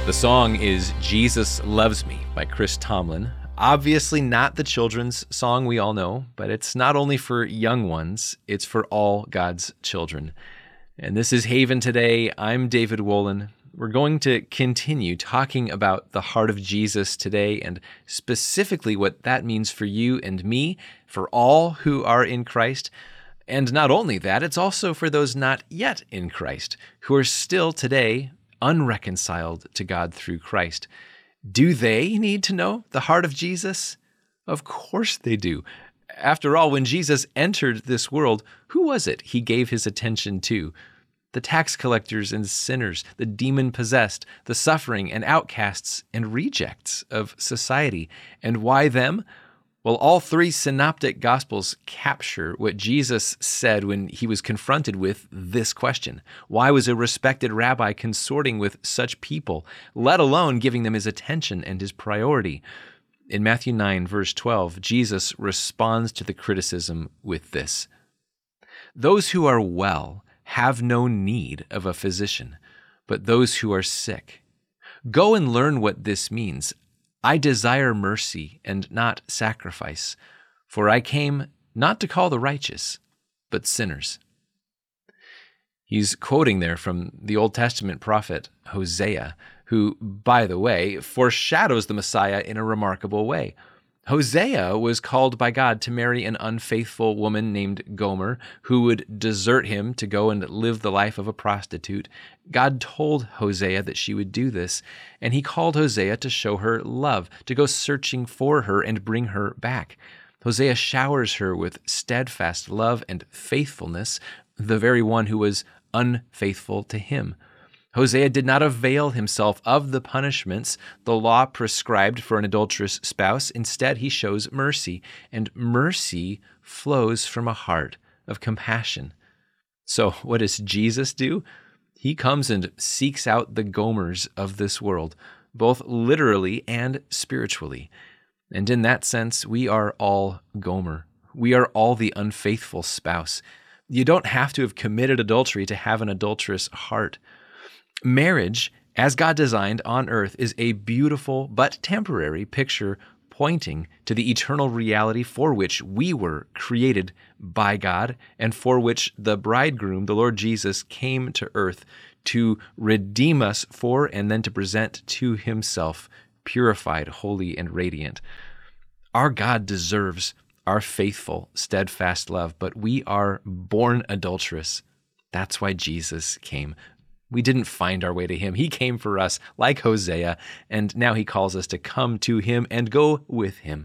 The song is Jesus Loves Me by Chris Tomlin. Obviously not the children's song we all know, but it's not only for young ones, it's for all God's children. And this is Haven Today. I'm David Wolin. We're going to continue talking about the heart of Jesus today and specifically what that means for you and me, for all who are in Christ. And not only that, it's also for those not yet in Christ, who are still today unreconciled to God through Christ. Do they need to know the heart of Jesus? Of course they do. After all, when Jesus entered this world, who was it he gave his attention to? The tax collectors and sinners, the demon-possessed, the suffering and outcasts and rejects of society. And why them? Well, all three synoptic gospels capture what Jesus said when he was confronted with this question. Why was a respected rabbi consorting with such people, let alone giving them his attention and his priority? In Matthew 9, verse 12, Jesus responds to the criticism with this: "Those who are well have no need of a physician, but those who are sick. Go and learn what this means. I desire mercy and not sacrifice, for I came not to call the righteous, but sinners." He's quoting there from the Old Testament prophet Hosea, who, by the way, foreshadows the Messiah in a remarkable way. Hosea was called by God to marry an unfaithful woman named Gomer, who would desert him to go and live the life of a prostitute. God told Hosea that she would do this, and he called Hosea to show her love, to go searching for her and bring her back. Hosea showers her with steadfast love and faithfulness, the very one who was unfaithful to him. Hosea did not avail himself of the punishments the law prescribed for an adulterous spouse. Instead, he shows mercy, and mercy flows from a heart of compassion. So what does Jesus do? He comes and seeks out the Gomers of this world, both literally and spiritually. And in that sense, we are all Gomer. We are all the unfaithful spouse. You don't have to have committed adultery to have an adulterous heart. Marriage, as God designed on earth, is a beautiful but temporary picture pointing to the eternal reality for which we were created by God and for which the bridegroom, the Lord Jesus, came to earth to redeem us for and then to present to himself purified, holy, and radiant. Our God deserves our faithful, steadfast love, but we are born adulterous. That's why Jesus came. We didn't find our way to him. He came for us like Hosea, and now he calls us to come to him and go with him.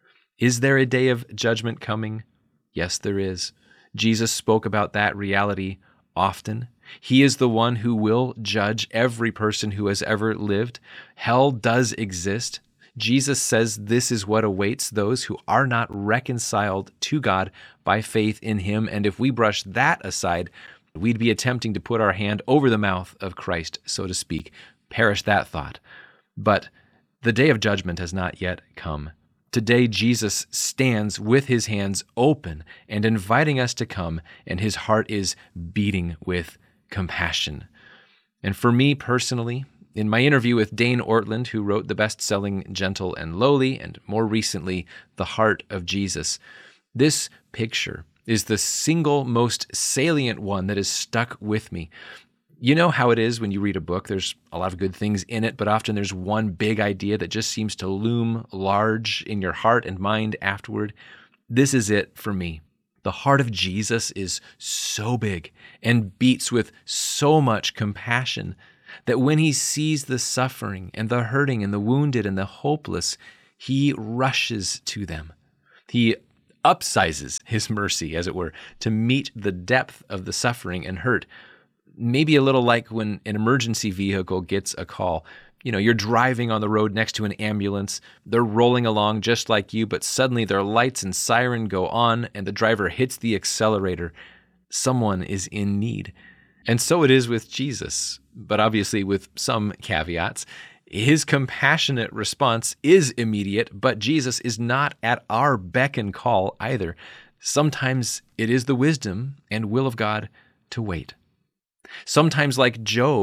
Is there a day of judgment coming? Yes, there is. Jesus spoke about that reality often. He is the one who will judge every person who has ever lived. Hell does exist. Jesus says this is what awaits those who are not reconciled to God by faith in him, and if we brush that aside, we'd be attempting to put our hand over the mouth of Christ, so to speak. Perish that thought. But the day of judgment has not yet come. Today, Jesus stands with his hands open and inviting us to come, and his heart is beating with compassion. And for me personally, in my interview with Dane Ortland, who wrote the best-selling Gentle and Lowly, and more recently, The Heart of Jesus, this picture is the single most salient one that has stuck with me. You know how it is when you read a book, there's a lot of good things in it, but often there's one big idea that just seems to loom large in your heart and mind afterward. This is it for me. The heart of Jesus is so big and beats with so much compassion that when he sees the suffering and the hurting and the wounded and the hopeless, he rushes to them. He upsizes his mercy, as it were, to meet the depth of the suffering and hurt. Maybe a little like when an emergency vehicle gets a call. You know, you're driving on the road next to an ambulance. They're rolling along just like you, but suddenly their lights and siren go on and the driver hits the accelerator. Someone is in need. And so it is with Jesus, but obviously with some caveats. His compassionate response is immediate, but Jesus is not at our beck and call either. Sometimes it is the wisdom and will of God to wait. Sometimes, like Job,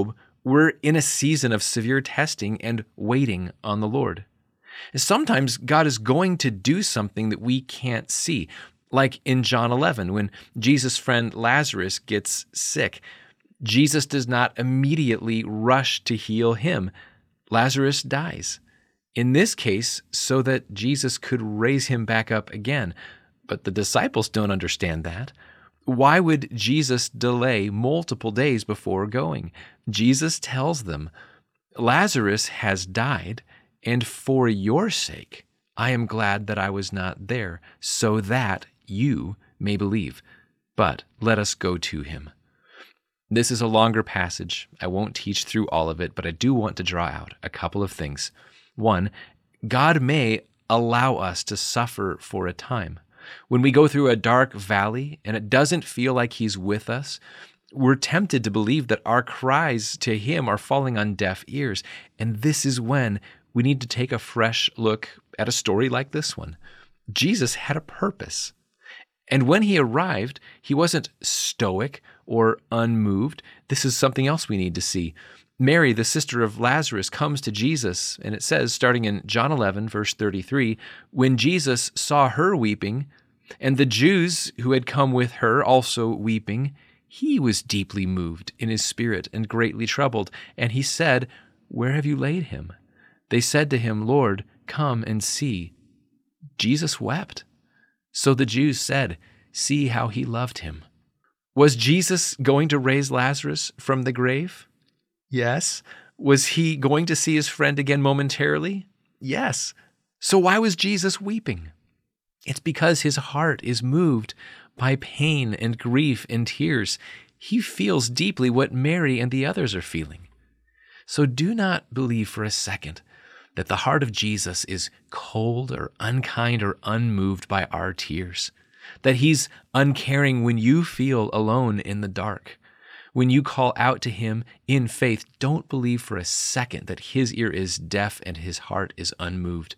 We're in a season of severe testing and waiting on the Lord. Sometimes God is going to do something that we can't see, like in John 11, when Jesus' friend Lazarus gets sick. Jesus does not immediately rush to heal him. Lazarus dies. In this case, so that Jesus could raise him back up again. But the disciples don't understand that. Why would Jesus delay multiple days before going? Jesus tells them, Lazarus has died, and for your sake, I am glad that I was not there, so that you may believe. But let us go to him. This is a longer passage. I won't teach through all of it, but I do want to draw out a couple of things. One, God may allow us to suffer for a time. When we go through a dark valley and it doesn't feel like he's with us, we're tempted to believe that our cries to him are falling on deaf ears. And this is when we need to take a fresh look at a story like this one. Jesus had a purpose. And when he arrived, he wasn't stoic or unmoved. This is something else we need to see. Mary, the sister of Lazarus, comes to Jesus, and it says, starting in John 11, verse 33, when Jesus saw her weeping, and the Jews who had come with her also weeping, he was deeply moved in his spirit and greatly troubled. And he said, where have you laid him? They said to him, Lord, come and see. Jesus wept. So the Jews said, see how he loved him. Was Jesus going to raise Lazarus from the grave? Yes. Was he going to see his friend again momentarily? Yes. So why was Jesus weeping? It's because his heart is moved by pain and grief and tears. He feels deeply what Mary and the others are feeling. So do not believe for a second that the heart of Jesus is cold or unkind or unmoved by our tears, that he's uncaring when you feel alone in the dark. When you call out to him in faith, don't believe for a second that his ear is deaf and his heart is unmoved.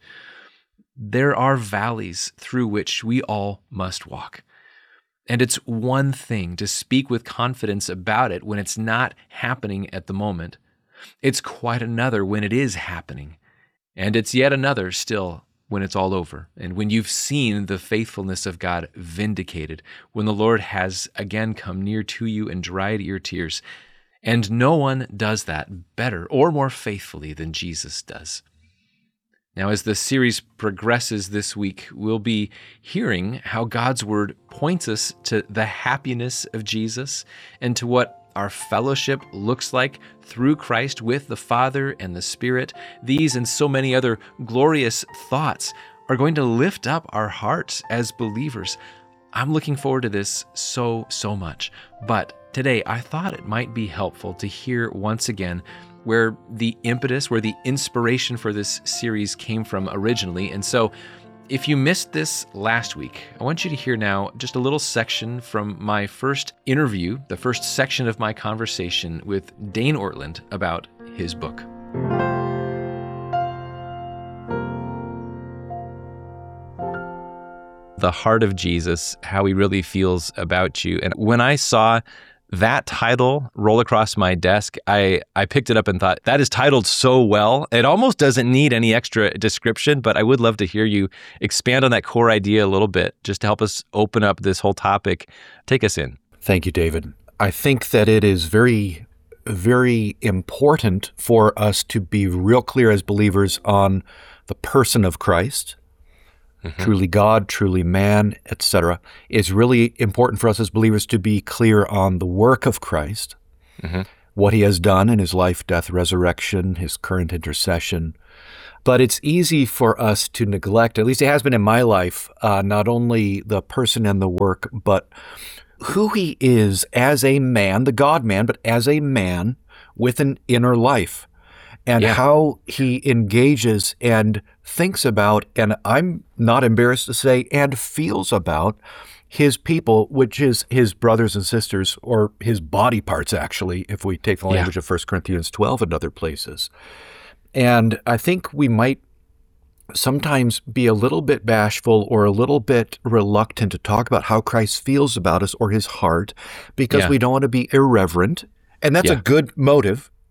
There are valleys through which we all must walk. And it's one thing to speak with confidence about it when it's not happening at the moment. It's quite another when it is happening. And it's yet another still when it's all over, and when you've seen the faithfulness of God vindicated, when the Lord has again come near to you and dried your tears. And no one does that better or more faithfully than Jesus does. Now, as the series progresses this week, we'll be hearing how God's Word points us to the happiness of Jesus and to what our fellowship looks like through Christ with the Father and the Spirit. These and so many other glorious thoughts are going to lift up our hearts as believers. I'm looking forward to this so much. But today, I thought it might be helpful to hear once again where the impetus, where the inspiration for this series came from originally. And so if you missed this last week, I want you to hear now just a little section from my first interview, the first section of my conversation with Dane Ortlund about his book. The heart of Jesus, how he really feels about you. And when I saw that title roll across my desk, I picked it up and thought, that is titled so well. It almost doesn't need any extra description, but I would love to hear you expand on that core idea a little bit, just to help us open up this whole topic. Take us in. Thank you, David. I think that it is very, very important for us to be real clear as believers on the person of Christ. Truly God, truly man, etc. It's really important for us as believers to be clear on the work of Christ, what he has done in his life, death, resurrection, his current intercession. But it's easy for us to neglect, at least it has been in my life, not only the person and the work, but who he is as a man, the God-man, but as a man with an inner life. And how he engages and thinks about, and I'm not embarrassed to say, and feels about his people, which is his brothers and sisters, or his body parts, actually, if we take the language of 1 Corinthians 12 and other places. And I think we might sometimes be a little bit bashful or a little bit reluctant to talk about how Christ feels about us or his heart, because we don't want to be irreverent. And that's a good motive.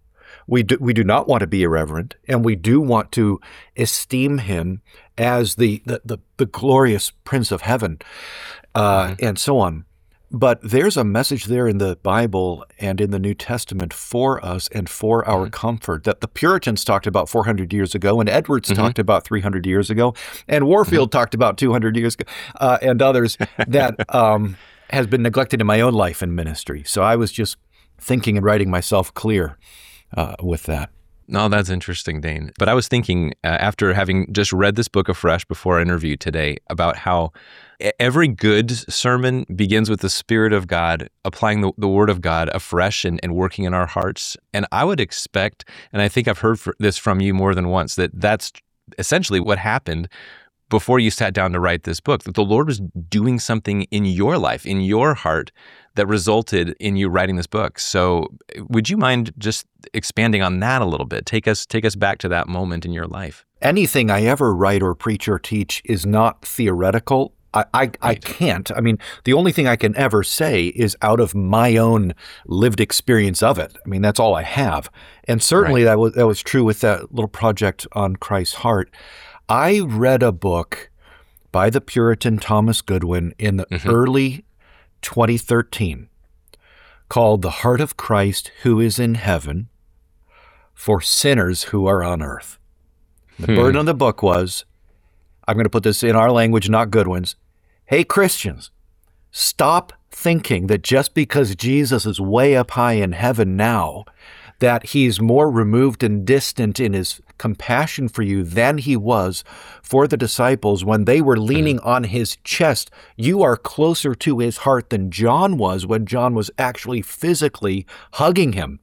We do not want to be irreverent, and we do want to esteem him as the glorious Prince of Heaven, and so on. But there's a message there in the Bible and in the New Testament for us and for our comfort that the Puritans talked about 400 years ago, and Edwards talked about 300 years ago, and Warfield talked about 200 years ago, and others that has been neglected in my own life and ministry. So I was just thinking and writing myself clear with that. No, that's interesting, Dane. But I was thinking, after having just read this book afresh before our interview today, about how every good sermon begins with the Spirit of God applying the Word of God afresh and working in our hearts. And I would expect, and I think I've heard this from you more than once, that that's essentially what happened before you sat down to write this book, that the Lord was doing something in your life, in your heart, that resulted in you writing this book. So would you mind just expanding on that a little bit? Take us back to that moment in your life. Anything I ever write or preach or teach is not theoretical. I can't. I mean, the only thing I can ever say is out of my own lived experience of it. I mean, that's all I have. And certainly that was true with that little project on Christ's heart. I read a book by the Puritan Thomas Goodwin in the early 2013 called The Heart of Christ Who is in Heaven for Sinners Who Are on Earth. The burden of the book was, I'm going to put this in our language, not Goodwin's, hey, Christians, stop thinking that just because Jesus is way up high in heaven now, that he's more removed and distant in his compassion for you than he was for the disciples when they were leaning on his chest. You are closer to his heart than John was when John was actually physically hugging him.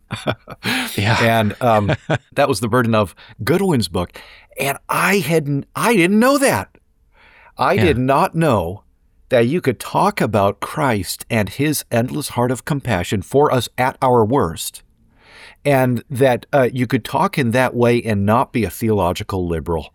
And that was the burden of Goodwin's book. And I didn't know that. I did not know that you could talk about Christ and his endless heart of compassion for us at our worst, and that you could talk in that way and not be a theological liberal.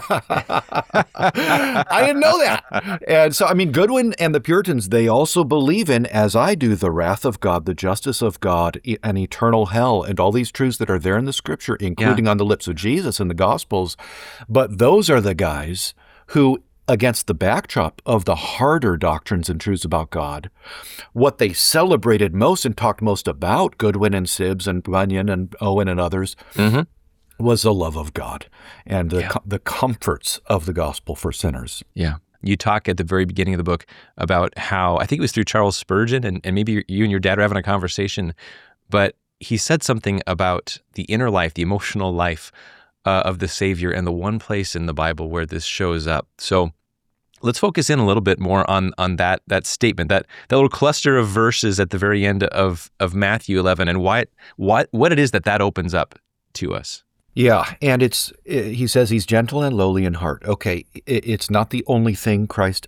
I didn't know that. And so, I mean, Goodwin and the Puritans, they also believe in, as I do, the wrath of God, the justice of God, an eternal hell, and all these truths that are there in the Scripture, including on the lips of Jesus in the Gospels. But those are the guys who, against the backdrop of the harder doctrines and truths about God, what they celebrated most and talked most about, Goodwin and Sibbes and Bunyan and Owen and others, was the love of God and the comforts of the gospel for sinners. Yeah. You talk at the very beginning of the book about how, I think it was through Charles Spurgeon, and maybe you and your dad were having a conversation, but he said something about the inner life, the emotional life of the Savior, and the one place in the Bible where this shows up. So let's focus in a little bit more on that statement, that little cluster of verses at the very end of Matthew 11, and what it is that opens up to us. Yeah, and he says he's gentle and lowly in heart. Okay, it's not the only thing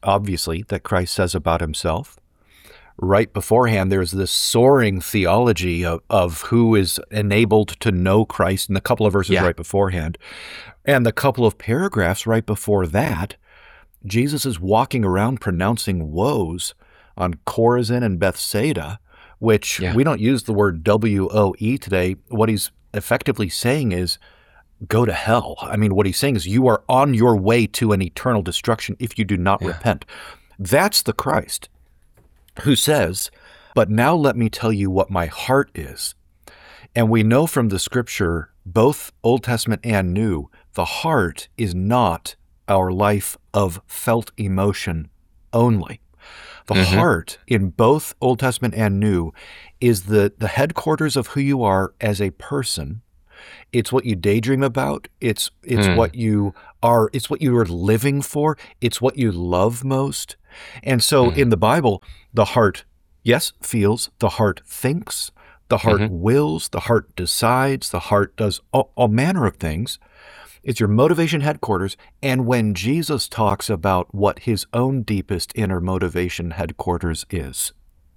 that Christ says about himself. Right beforehand, there's this soaring theology of who is enabled to know Christ in the couple of verses right beforehand. And the couple of paragraphs right before that, Jesus is walking around pronouncing woes on Chorazin and Bethsaida, which we don't use the word W-O-E today. What he's effectively saying is, go to hell. I mean, what he's saying is, you are on your way to an eternal destruction if you do not repent. That's the Christ who says, but now let me tell you what my heart is. And we know from the Scripture, both Old Testament and New, the heart is not our life of felt emotion only. The heart in both Old Testament and New is the headquarters of who you are as a person. It's what you daydream about. It's what you are. It's what you are living for. It's what you love most. And so in the Bible, the heart, yes, feels, the heart thinks, the heart wills, the heart decides, the heart does all manner of things. It's your motivation headquarters. And when Jesus talks about what his own deepest inner motivation headquarters is,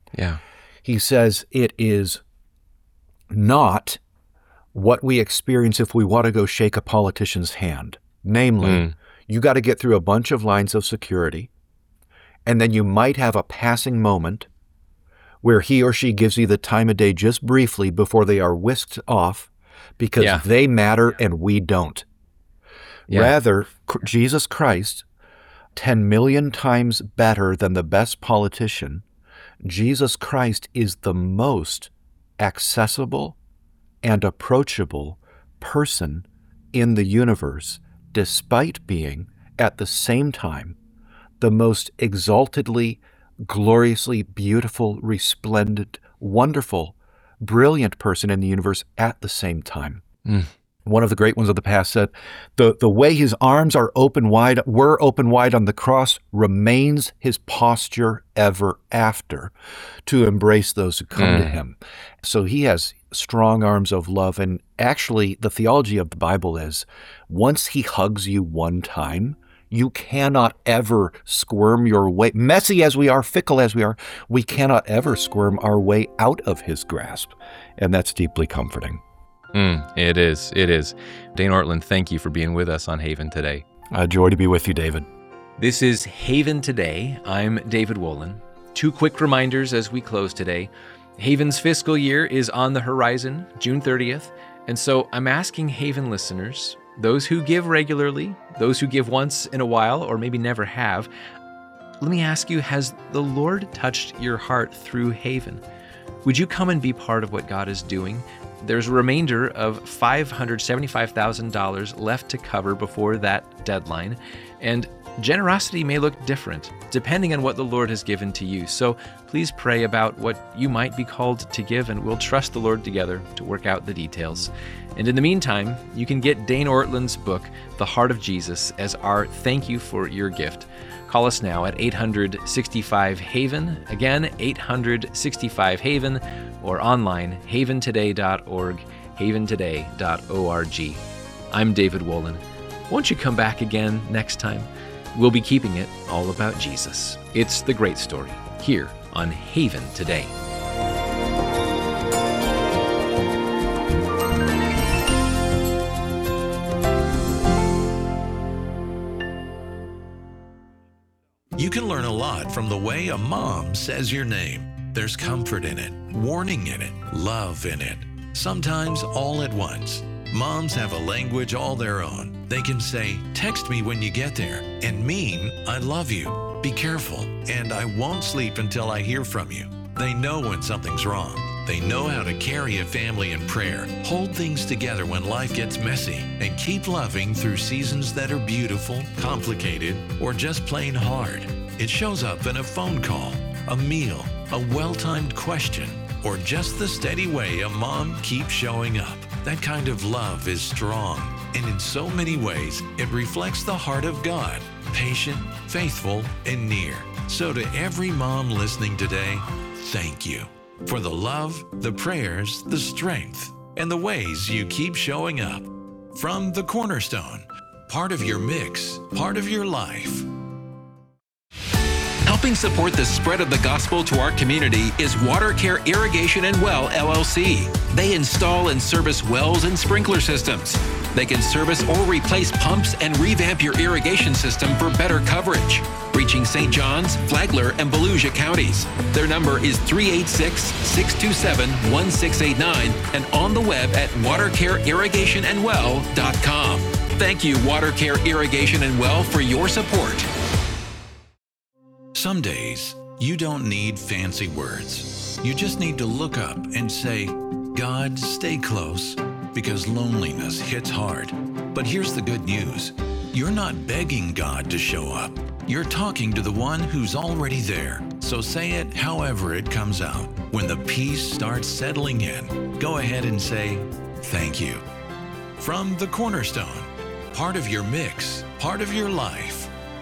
he says it is not what we experience if we want to go shake a politician's hand. Namely, you got to get through a bunch of lines of security, and then you might have a passing moment where he or she gives you the time of day just briefly before they are whisked off because they matter and we don't. Yeah. Rather, Jesus Christ, 10 million times better than the best politician, Jesus Christ is the most accessible and approachable person in the universe, despite being, at the same time, the most exaltedly, gloriously beautiful, resplendent, wonderful, brilliant person in the universe at the same time. One of the great ones of the past said, the way his arms were open wide on the cross remains his posture ever after to embrace those who come to him. So he has strong arms of love. And actually, the theology of the Bible is, once he hugs you one time, you cannot ever squirm your way, messy as we are, fickle as we are, we cannot ever squirm our way out of his grasp. And that's deeply comforting. It is. It is. Dane Ortlund, thank you for being with us on Haven Today. A joy to be with you, David. This is Haven Today. I'm David Wolin. 2 quick reminders as we close today. Haven's fiscal year is on the horizon, June 30th. And so I'm asking Haven listeners, those who give regularly, those who give once in a while, or maybe never have, let me ask you, has the Lord touched your heart through Haven? Would you come and be part of what God is doing? There's a remainder of $575,000 left to cover before that deadline, and generosity may look different depending on what the Lord has given to you. So please pray about what you might be called to give, and we'll trust the Lord together to work out the details. And in the meantime, you can get Dane Ortlund's book, The Heart of Jesus, as our thank you for your gift. Call us now at 865-HAVEN, again, 865-HAVEN, or online, haventoday.org, haventoday.org. I'm David Wolin. Won't you come back again next time? We'll be keeping it all about Jesus. It's the great story, here on Haven Today. You can learn a lot from the way a mom says your name. There's comfort in it, warning in it, love in it, sometimes all at once. Moms have a language all their own. They can say, "Text me when you get there," and mean, "I love you, be careful, and I won't sleep until I hear from you." They know when something's wrong. They know how to carry a family in prayer, hold things together when life gets messy, and keep loving through seasons that are beautiful, complicated, or just plain hard. It shows up in a phone call, a meal, a well-timed question, or just the steady way a mom keeps showing up. That kind of love is strong, and in so many ways, it reflects the heart of God, patient, faithful, and near. So to every mom listening today, thank you for the love, the prayers, the strength, and the ways you keep showing up. From the Cornerstone, part of your mix, part of your life. Helping support the spread of the gospel to our community is WaterCare Irrigation and Well, LLC. They install and service wells and sprinkler systems. They can service or replace pumps and revamp your irrigation system for better coverage, reaching St. Johns, Flagler, and Volusia counties. Their number is 386-627-1689 and on the web at watercareirrigationandwell.com. Thank you, WaterCare Irrigation and Well, for your support. Some days, you don't need fancy words. You just need to look up and say, "God, stay close," because loneliness hits hard. But here's the good news. You're not begging God to show up. You're talking to the one who's already there. So say it however it comes out. When the peace starts settling in, go ahead and say, "Thank you." From the Cornerstone, part of your mix, part of your life.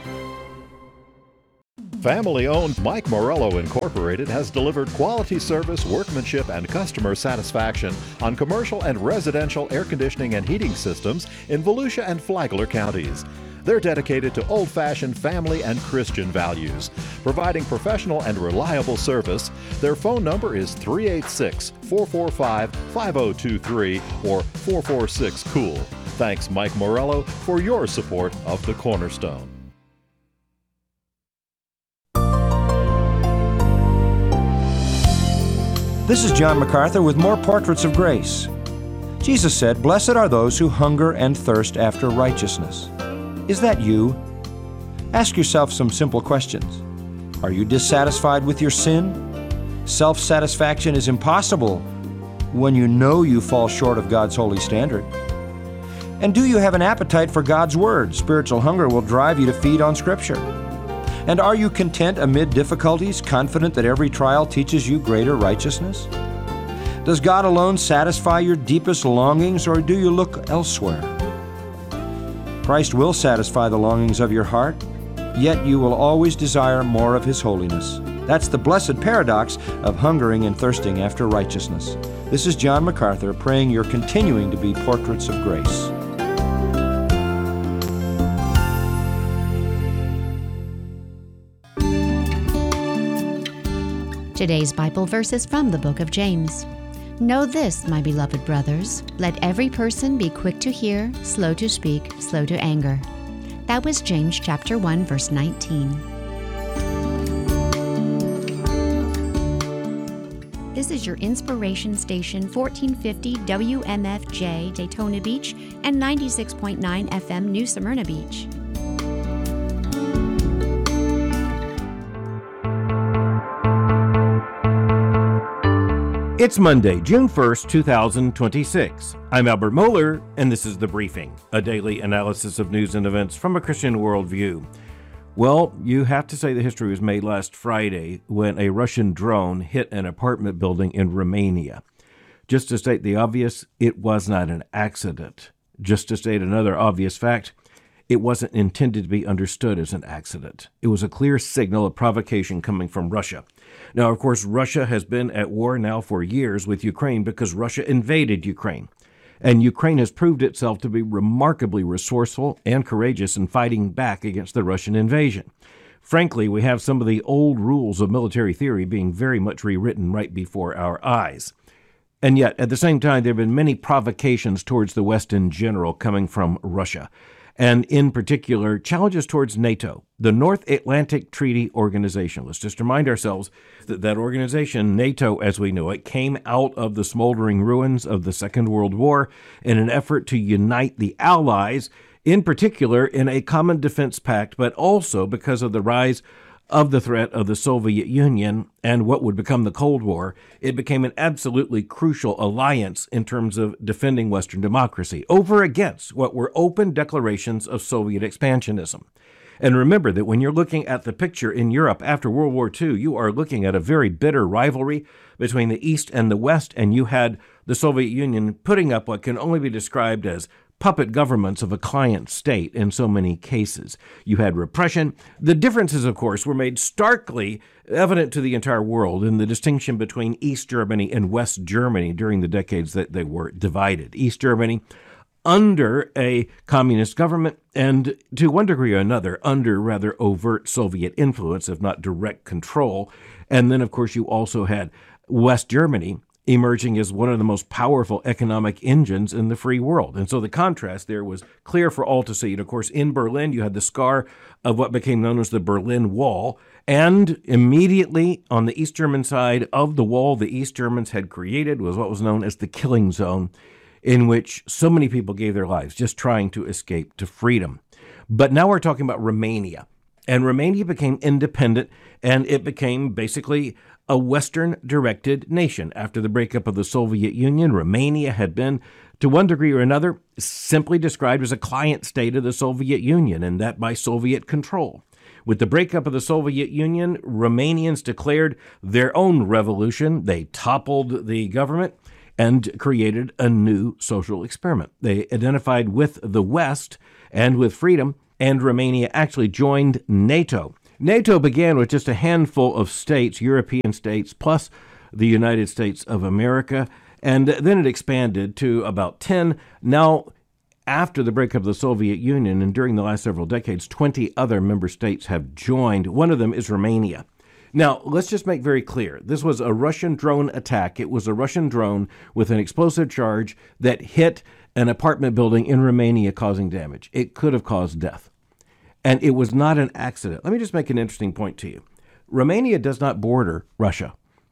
Family-owned Mike Morello Incorporated has delivered quality service, workmanship, and customer satisfaction on commercial and residential air conditioning and heating systems in Volusia and Flagler counties. They're dedicated to old-fashioned family and Christian values, providing professional and reliable service. Their phone number is 386-445-5023 or 446-COOL. Thanks, Mike Morello, for your support of the Cornerstone. This is John MacArthur with more Portraits of Grace. Jesus said, "Blessed are those who hunger and thirst after righteousness." Is that you? Ask yourself some simple questions. Are you dissatisfied with your sin? Self-satisfaction is impossible when you know you fall short of God's holy standard. And do you have an appetite for God's Word? Spiritual hunger will drive you to feed on Scripture. And are you content amid difficulties, confident that every trial teaches you greater righteousness? Does God alone satisfy your deepest longings, or do you look elsewhere? Christ will satisfy the longings of your heart, yet you will always desire more of His holiness. That's the blessed paradox of hungering and thirsting after righteousness. This is John MacArthur praying you're continuing to be portraits of grace. Today's Bible verse is from the book of James. Know this, my beloved brothers, let every person be quick to hear, slow to speak, slow to anger. That was James chapter 1, verse 19. This is your inspiration station, 1450 WMFJ Daytona Beach and 96.9 FM New Smyrna Beach. It's Monday, June 1st, 2026. I'm Albert Mohler, and this is The Briefing, a daily analysis of news and events from a Christian worldview. Well, you have to say the history was made last Friday when a Russian drone hit an apartment building in Romania. Just to state the obvious, it was not an accident. Just to state another obvious fact, it wasn't intended to be understood as an accident. It was a clear signal of provocation coming from Russia. Now, of course, Russia has been at war now for years with Ukraine because Russia invaded Ukraine. And Ukraine has proved itself to be remarkably resourceful and courageous in fighting back against the Russian invasion. Frankly, we have some of the old rules of military theory being very much rewritten right before our eyes. And yet, at the same time, there have been many provocations towards the West in general coming from Russia. And in particular, challenges towards NATO, the North Atlantic Treaty Organization. Let's just remind ourselves that that organization, NATO as we know it, came out of the smoldering ruins of the Second World War in an effort to unite the Allies, in particular in a common defense pact, but also because of the rise of the threat of the Soviet Union and what would become the Cold War. It became an absolutely crucial alliance in terms of defending Western democracy over against what were open declarations of Soviet expansionism. And remember that when you're looking at the picture in Europe after World War II, you are looking at a very bitter rivalry between the East and the West, and you had the Soviet Union putting up what can only be described as puppet governments of a client state in so many cases. You had repression. The differences, of course, were made starkly evident to the entire world in the distinction between East Germany and West Germany during the decades that they were divided. East Germany under a communist government and, to one degree or another, under rather overt Soviet influence, if not direct control. And then, of course, you also had West Germany emerging as one of the most powerful economic engines in the free world. And so the contrast there was clear for all to see. And of course, in Berlin, you had the scar of what became known as the Berlin Wall. And immediately on the East German side of the wall, the East Germans had created was what was known as the killing zone, in which so many people gave their lives just trying to escape to freedom. But now we're talking about Romania. And Romania became independent, and it became basically a Western-directed nation. After the breakup of the Soviet Union, Romania had been, to one degree or another, simply described as a client state of the Soviet Union, and that by Soviet control. With the breakup of the Soviet Union, Romanians declared their own revolution. They toppled the government and created a new social experiment. They identified with the West and with freedom, and Romania actually joined NATO. NATO began with just a handful of states, European states, plus the United States of America, and then it expanded to about 10. Now, after the breakup of the Soviet Union and during the last several decades, 20 other member states have joined. One of them is Romania. Now, let's just make very clear, this was a Russian drone attack. It was a Russian drone with an explosive charge that hit an apartment building in Romania, causing damage. It could have caused death. And it was not an accident. Let me just make an interesting point to you. Romania does not border Russia.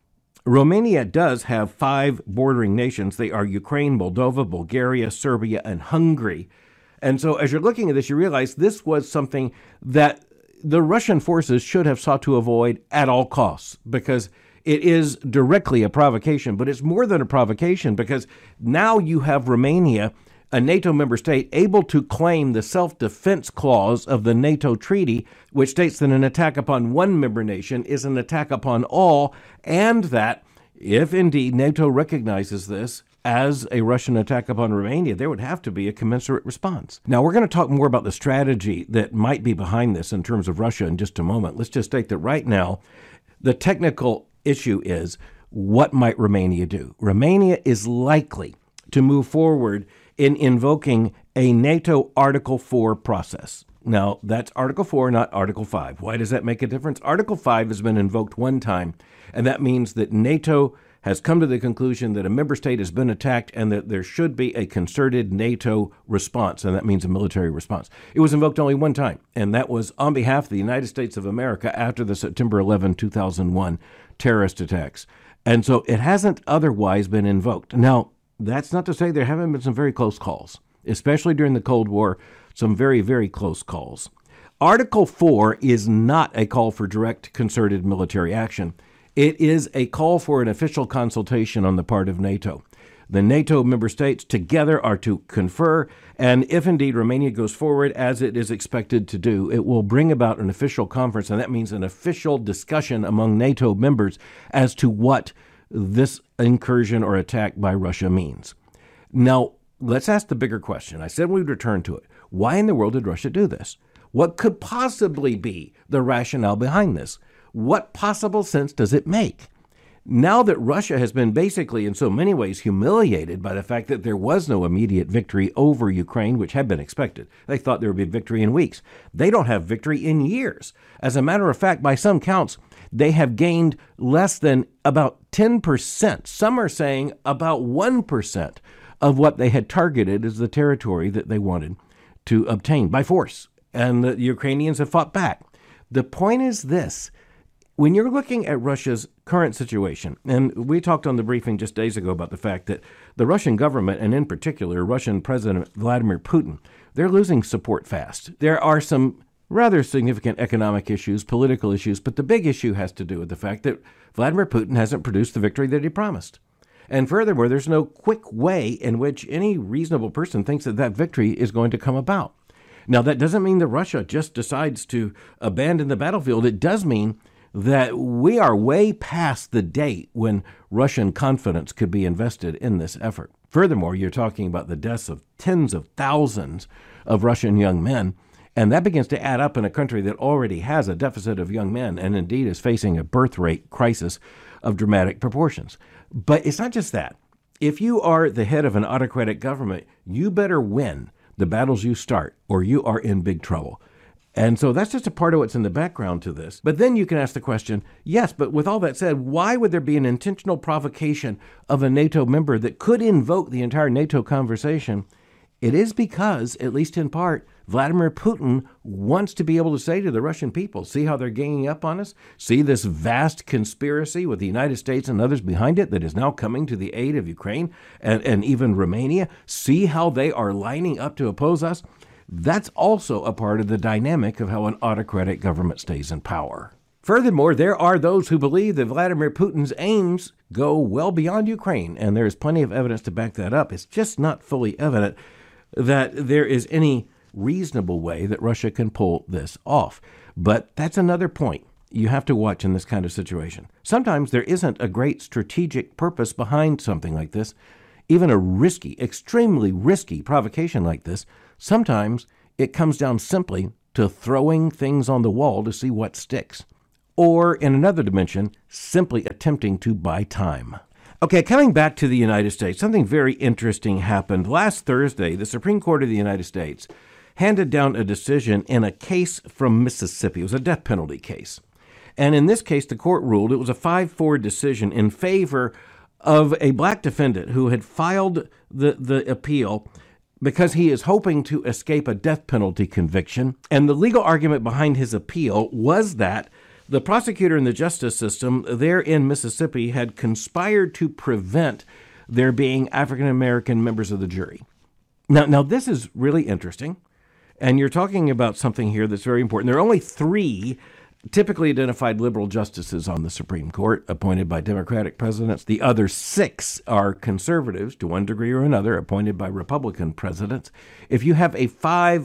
Romania does have 5 bordering nations. They are Ukraine, Moldova, Bulgaria, Serbia, and Hungary. And so as you're looking at this, you realize this was something that the Russian forces should have sought to avoid at all costs, because it is directly a provocation, but it's more than a provocation, because now you have Romania, a NATO member state, able to claim the self-defense clause of the NATO treaty, which states that an attack upon one member nation is an attack upon all, and that if indeed NATO recognizes this as a Russian attack upon Romania, there would have to be a commensurate response. Now, we're going to talk more about the strategy that might be behind this in terms of Russia in just a moment. Let's just state that right now, the technical issue is, what might Romania do? Romania is likely to move forward in invoking a NATO Article 4 process. Now, that's Article 4, not Article 5. Why does that make a difference? Article 5 has been invoked one time, and that means that NATO has come to the conclusion that a member state has been attacked and that there should be a concerted NATO response, and that means a military response. It was invoked only one time, and that was on behalf of the United States of America after the September 11, 2001 terrorist attacks. And so it hasn't otherwise been invoked. Now, that's not to say there haven't been some very close calls, especially during the Cold War, some very, very close calls. Article 4 is not a call for direct concerted military action. It is a call for an official consultation on the part of NATO. The NATO member states together are to confer, and if indeed Romania goes forward as it is expected to do, it will bring about an official conference, and that means an official discussion among NATO members as to what this incursion or attack by Russia means. Now, let's ask the bigger question. I said we'd return to it. Why in the world did Russia do this? What could possibly be the rationale behind this? What possible sense does it make? Now that Russia has been basically in so many ways humiliated by the fact that there was no immediate victory over Ukraine, which had been expected. They thought there would be victory in weeks. They don't have victory in years. As a matter of fact, by some counts, they have gained less than about 10%. Some are saying about 1% of what they had targeted as the territory that they wanted to obtain by force. And the Ukrainians have fought back. The point is this. When you're looking at Russia's current situation, and we talked on the briefing just days ago about the fact that the Russian government, and in particular Russian President Vladimir Putin, they're losing support fast. There are some rather significant economic issues, political issues, but the big issue has to do with the fact that Vladimir Putin hasn't produced the victory that he promised. And furthermore, there's no quick way in which any reasonable person thinks that that victory is going to come about. Now, that doesn't mean that Russia just decides to abandon the battlefield. It does mean that we are way past the date when Russian confidence could be invested in this effort. Furthermore, you're talking about the deaths of tens of thousands of Russian young men, and that begins to add up in a country that already has a deficit of young men and indeed is facing a birth rate crisis of dramatic proportions. But it's not just that. If you are the head of an autocratic government, you better win the battles you start, or you are in big trouble. And so that's just a part of what's in the background to this. But then you can ask the question, yes, but with all that said, why would there be an intentional provocation of a NATO member that could invoke the entire NATO conversation? It is because, at least in part, Vladimir Putin wants to be able to say to the Russian people, see how they're ganging up on us? See this vast conspiracy with the United States and others behind it that is now coming to the aid of Ukraine and even Romania? See how they are lining up to oppose us? That's also a part of the dynamic of how an autocratic government stays in power. Furthermore, there are those who believe that Vladimir Putin's aims go well beyond Ukraine, and there is plenty of evidence to back that up. It's just not fully evident that there is any reasonable way that Russia can pull this off. But that's another point you have to watch in this kind of situation. Sometimes there isn't a great strategic purpose behind something like this. Even a risky, extremely risky provocation like this, sometimes it comes down simply to throwing things on the wall to see what sticks. Or, in another dimension, simply attempting to buy time. Okay, coming back to the United States, something very interesting happened. Last Thursday, the Supreme Court of the United States handed down a decision in a case from Mississippi. It was a death penalty case. And in this case, the court ruled it was a 5-4 decision in favor of a black defendant who had filed the appeal because he is hoping to escape a death penalty conviction. And the legal argument behind his appeal was that the prosecutor and the justice system there in Mississippi had conspired to prevent there being African American members of the jury. Now this is really interesting, and you're talking about something here that's very important. There are only 3 typically identified liberal justices on the Supreme Court appointed by Democratic presidents. The other 6 are conservatives, to one degree or another, appointed by Republican presidents. If you have a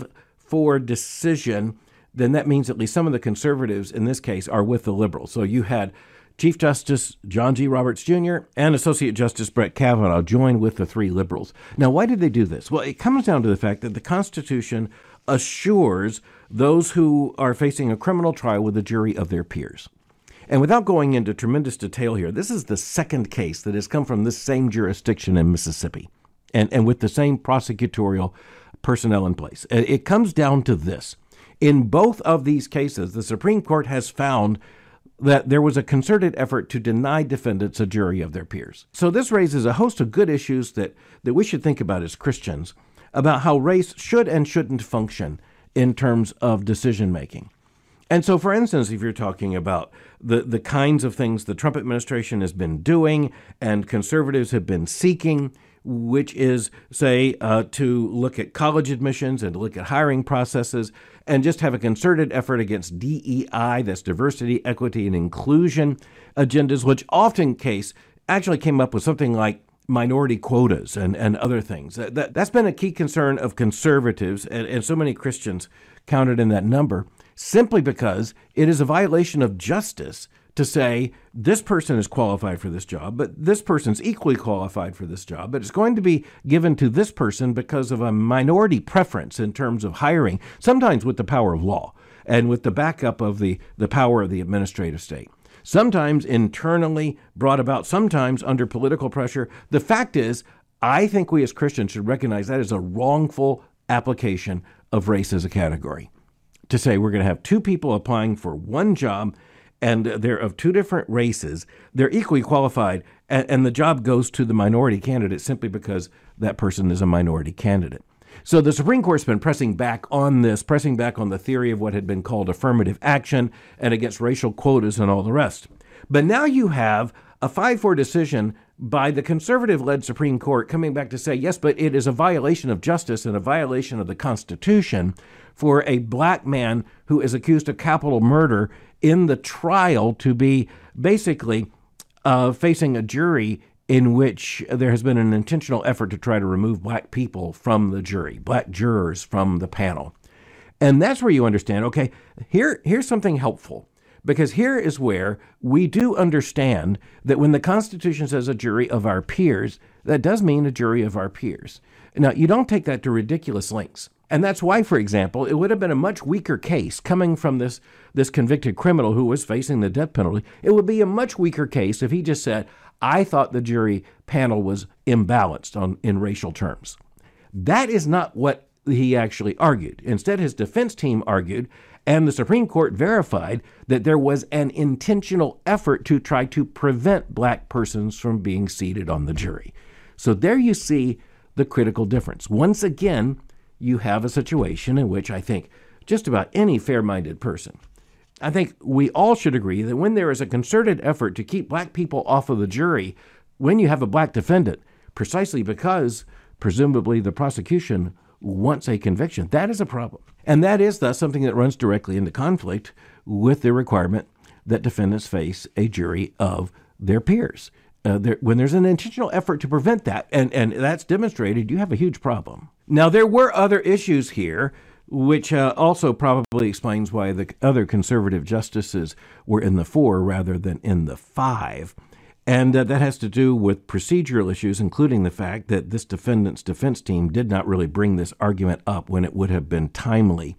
5-4 decision, then that means at least some of the conservatives in this case are with the liberals. So you had Chief Justice John G. Roberts Jr. and Associate Justice Brett Kavanaugh join with the 3 liberals. Now, why did they do this? Well, it comes down to the fact that the Constitution assures those who are facing a criminal trial with a jury of their peers. And without going into tremendous detail here, this is the second case that has come from this same jurisdiction in Mississippi and with the same prosecutorial personnel in place. It comes down to this. In both of these cases, the Supreme Court has found that there was a concerted effort to deny defendants a jury of their peers. So this raises a host of good issues that we should think about as Christians about how race should and shouldn't function in terms of decision-making. And so, for instance, if you're talking about the kinds of things the Trump administration has been doing and conservatives have been seeking, which is, say, to look at college admissions and to look at hiring processes and just have a concerted effort against DEI, that's diversity, equity, and inclusion agendas, which often actually came up with something like minority quotas and other things. That's been a key concern of conservatives, and so many Christians counted in that number, simply because it is a violation of justice to say this person is qualified for this job, but this person's equally qualified for this job, but it's going to be given to this person because of a minority preference in terms of hiring, sometimes with the power of law and with the backup of the power of the administrative state. Sometimes internally brought about, sometimes under political pressure. The fact is, I think we as Christians should recognize that is a wrongful application of race as a category. To say we're going to have 2 people applying for one job and they're of 2 different races, they're equally qualified, and the job goes to the minority candidate simply because that person is a minority candidate. So the Supreme Court's been pressing back on this, pressing back on the theory of what had been called affirmative action and against racial quotas and all the rest. But now you have a 5-4 decision by the conservative-led Supreme Court coming back to say, yes, but it is a violation of justice and a violation of the Constitution for a black man who is accused of capital murder in the trial to be basically facing a jury in which there has been an intentional effort to try to remove black people from the jury, black jurors from the panel. And that's where you understand, okay, here's something helpful, because here is where we do understand that when the Constitution says a jury of our peers, that does mean a jury of our peers. Now, you don't take that to ridiculous lengths. And that's why, for example, it would have been a much weaker case coming from this convicted criminal who was facing the death penalty. It would be a much weaker case if he just said, I thought the jury panel was imbalanced in racial terms. That is not what he actually argued. Instead, his defense team argued, and the Supreme Court verified, that there was an intentional effort to try to prevent black persons from being seated on the jury. So there you see the critical difference. Once again, you have a situation in which I think just about any fair-minded person, I think we all should agree that when there is a concerted effort to keep black people off of the jury, when you have a black defendant, precisely because presumably the prosecution wants a conviction, that is a problem. And that is thus something that runs directly into conflict with the requirement that defendants face a jury of their peers. When there's an intentional effort to prevent that, and that's demonstrated, you have a huge problem. Now, there were other issues here, which also probably explains why the other conservative justices were in the 4 rather than in the 5. And that has to do with procedural issues, including the fact that this defendant's defense team did not really bring this argument up when it would have been timely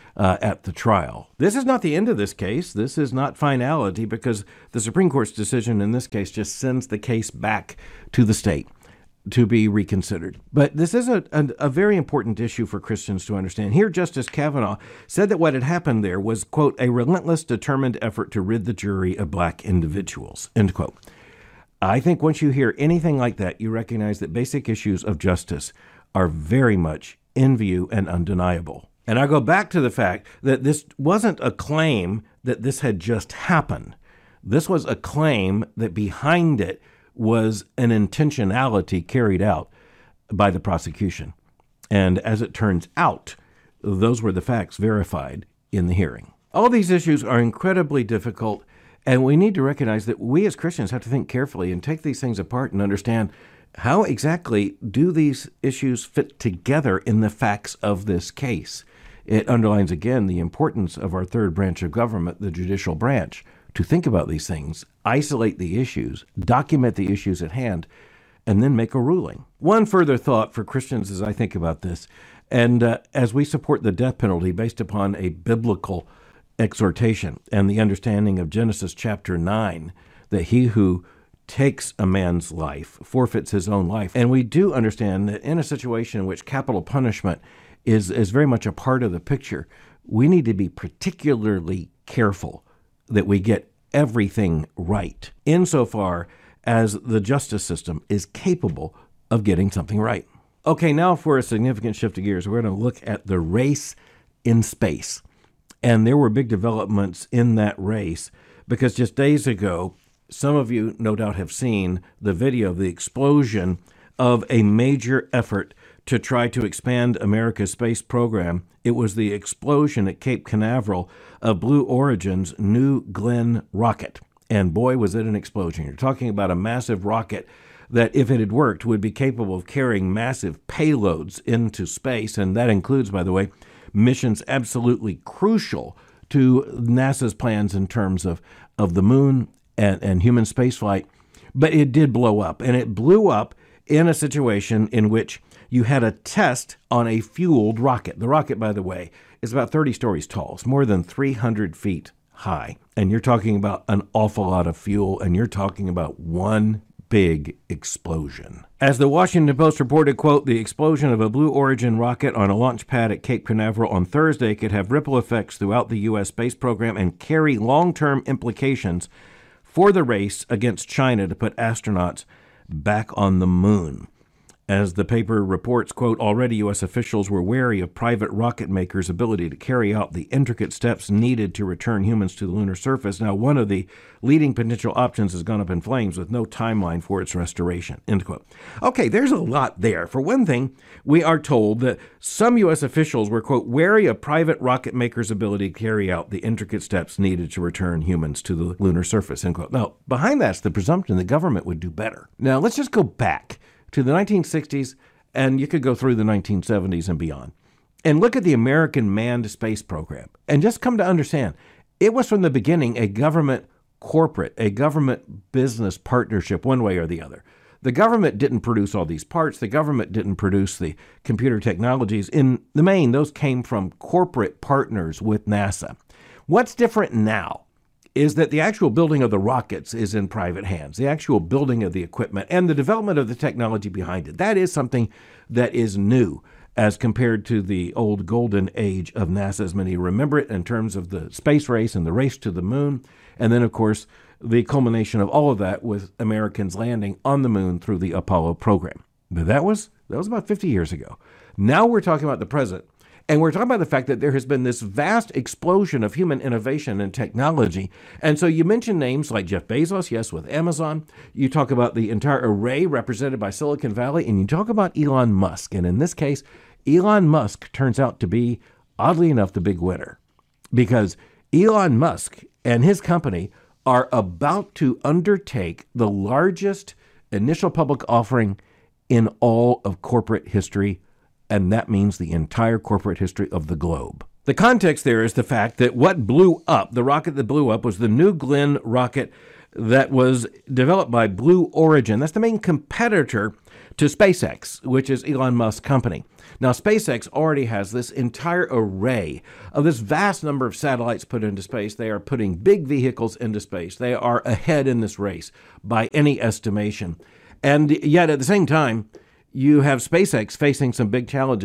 at the trial. This is not the end of this case. This is not finality, because the Supreme Court's decision in this case just sends the case back to the state to be reconsidered. But this is a very important issue for Christians to understand. Here, Justice Kavanaugh said that what had happened there was, quote, a relentless, determined effort to rid the jury of black individuals, end quote. I think once you hear anything like that, you recognize that basic issues of justice are very much in view and undeniable. And I go back to the fact that this wasn't a claim that this had just happened. This was a claim that behind it was an intentionality carried out by the prosecution. And as it turns out, those were the facts verified in the hearing. All these issues are incredibly difficult, and we need to recognize that we as Christians have to think carefully and take these things apart and understand how exactly do these issues fit together in the facts of this case. It underlines again the importance of our third branch of government, the judicial branch, to think about these things, isolate the issues, document the issues at hand, and then make a ruling. One further thought for Christians as I think about this, and as we support the death penalty based upon a biblical exhortation and the understanding of Genesis chapter 9, that he who takes a man's life forfeits his own life. And we do understand that in a situation in which capital punishment is very much a part of the picture, we need to be particularly careful that we get everything right, insofar as the justice system is capable of getting something right. Okay, now for a significant shift of gears, we're going to look at the race in space. And there were big developments in that race because just days ago, some of you no doubt have seen the video of the explosion of a major effort to try to expand America's space program. It was the explosion at Cape Canaveral of Blue Origin's New Glenn rocket. And boy, was it an explosion. You're talking about a massive rocket that, if it had worked, would be capable of carrying massive payloads into space. And that includes, by the way, missions absolutely crucial to NASA's plans in terms of the moon and human spaceflight. But it did blow up, and it blew up in a situation in which you had a test on a fueled rocket. The rocket, by the way, is about 30 stories tall. It's more than 300 feet high. And you're talking about an awful lot of fuel, and you're talking about one big explosion. As the Washington Post reported, quote, the explosion of a Blue Origin rocket on a launch pad at Cape Canaveral on Thursday could have ripple effects throughout the U.S. space program and carry long-term implications for the race against China to put astronauts back on the moon. As the paper reports, quote, already U.S. officials were wary of private rocket makers' ability to carry out the intricate steps needed to return humans to the lunar surface. Now, one of the leading potential options has gone up in flames with no timeline for its restoration, end quote. Okay, there's a lot there. For one thing, we are told that some U.S. officials were, quote, wary of private rocket makers' ability to carry out the intricate steps needed to return humans to the lunar surface, end quote. Now, behind that's the presumption the government would do better. Now, let's just go back to the 1960s, and you could go through the 1970s and beyond, and look at the American manned space program, and just come to understand, it was from the beginning a government business partnership one way or the other. The government didn't produce all these parts. The government didn't produce the computer technologies. In the main, those came from corporate partners with NASA. What's different now is that the actual building of the rockets is in private hands, the actual building of the equipment and the development of the technology behind it. That is something that is new as compared to the old golden age of NASA, as many remember it, in terms of the space race and the race to the moon. And then, of course, the culmination of all of that with Americans landing on the moon through the Apollo program. But that was about 50 years ago. Now we're talking about the present. And we're talking about the fact that there has been this vast explosion of human innovation and technology. And so you mention names like Jeff Bezos, yes, with Amazon. You talk about the entire array represented by Silicon Valley, and you talk about Elon Musk. And in this case, Elon Musk turns out to be, oddly enough, the big winner. Because Elon Musk and his company are about to undertake the largest initial public offering in all of corporate history, and that means the entire corporate history of the globe. The context there is the fact that what blew up, the rocket that blew up, was the New Glenn rocket that was developed by Blue Origin. That's the main competitor to SpaceX, which is Elon Musk's company. Now, SpaceX already has this entire array of this vast number of satellites put into space. They are putting big vehicles into space. They are ahead in this race by any estimation. And yet, at the same time, you have SpaceX facing some big challenges